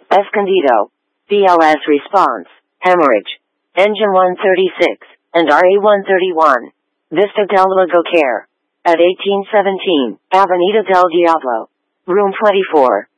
Escondido. BLS response. Hemorrhage. Engine 136, and RE-131. Vista del Lago Care. At 1817, Avenida del Diablo. Room 24.